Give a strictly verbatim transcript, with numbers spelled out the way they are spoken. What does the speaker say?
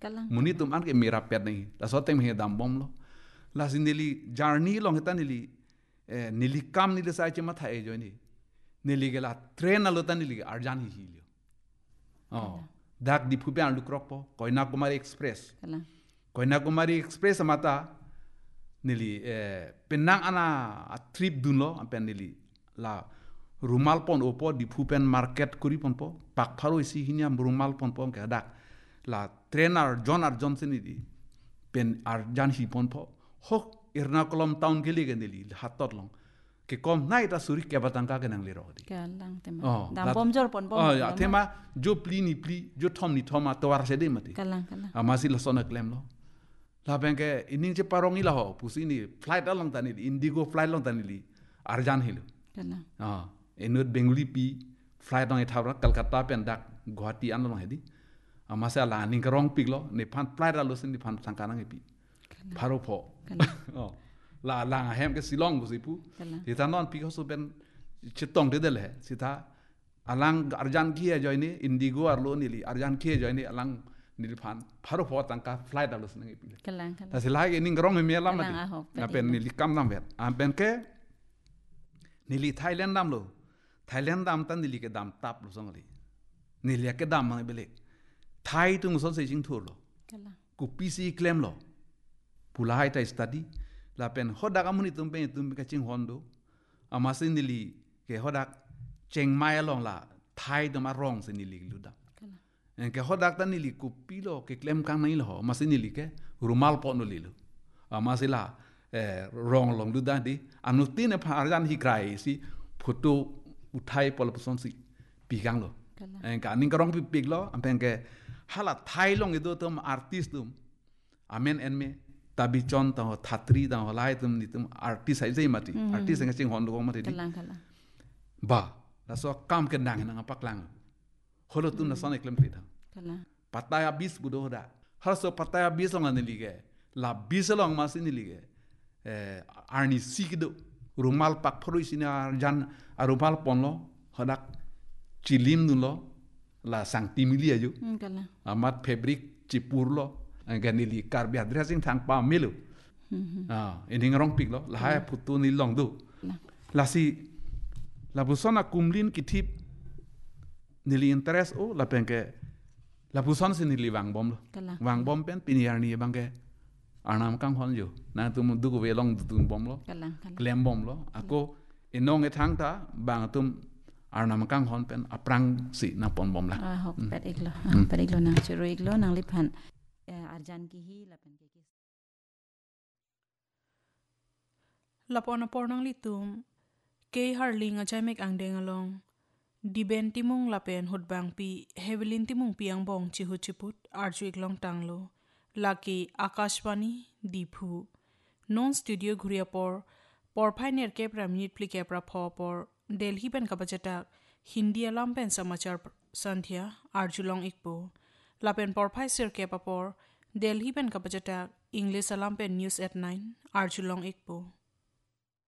muni tum an ke mera pet nei la so tem he dam bom lo la sin nili journey long ta nili nili kam nili sa che ma tha e jo ni nili ge la train lo ta nili arjan hi hi oh dak di phu pian lu krok po koina kumari express koina kumari express mata nili penang ana trip dun lo ampen nili la rumal pon opo di phu pen market kuri pon po pak pharo isi hinya rumal pon pon ke dak la trainer John Ar Johnson di pen arjan hi pon po hok Ernakulam town ke li nili hatot long ke kom nai ta suri ke batangka ke nang lero di kalang tema dam bom jor pon bom oh ya tema jo pli ni pli jo thom ni thoma to war se de mati kalang kalang amasi la sona klem lo la bengke ining che parong ila ho pusi ni flight along tani indigo flight long tani li arjan hilu kalang ah enut benguli pi flight dong ethabra Kolkata pen dak Guwahati an long hedi amasa la ning rong pik lo ne phan flight alo sin ni phan sangkana ngi pi pharo pho oh la la hem ke silong bu sipu kita non pi so ben chitong de le sita alang arjan ki e joini indigo arlo ni li arjan ki e joini alang ni phan pharo pho tangka flight alo sin ngi pi kalang kalang ta silai ke ning rong me lam na pen ni li kam nam vet am ben ke ni li Thailand dam lo Thailand dam tan ni li ke dam tap lo song li ni li ke dam ma bele Thai tung so se jing thur lo ku P C claim lo pulai ta study la pen hodak amuni tum pe tum ka ching hondo amasin ni li ke hodak cheng mai long la Thai to ma rong se ni li lu da en ke hodak tan ni li ku pi lo ke claim kang nai lo amasin ni li ke rumal po no li lo amasila eh rong long lu da di anutin e pharjan hi krai si photo uthai pol son si pi kang lo en ka ning karong pi pik lo ampen ke hala Thai long edo tum artist tum amen en me tabi chon ta thatri da lai tum ni tum artist ai jai mati artist nga ching hon do mati di ba la so kam ke nang na pak lang holo tum na son eklem pita pataya bis budo da har so pataya bis long ani lige la bis long ma sin lige eh arni sikdo rumal pak phoroi sina jan arumal ponlo hodak chilim nu lo la sangti mili ayu amat fabric cipur lo angani li karbi dressing thang pa milu ah ini ngrong pik lo la ha putu ni long du la si la busona kumlin kitip nili interest o la penke la buson sin nili wang bom lo wang bom pen piniar ni bangke anam kang hon yo na tum du ko welong du bom lo klem bom lo ako inong e thang ta bang tum arnam kang hon pen aprang si na pon bom la ah hok pet iglo pet iglo na chiro iglo nang liphan arjan ki hi la pen ke lapon pornang litum ke harling a jaimek angdeng along diben timung lapen hutbang pi hevelin timung piang bong chi hu chiput arju iklong tanglo laki akashwani diphu non studio ghuria por por phainer ke pramit pli ke pra pho por delhi pen kapachata hindi alam pen samachar sandhya arjulong ikpo lapen por phai sir ke papor delhi pen kapachata english alam pen news at nine arjulong ikpo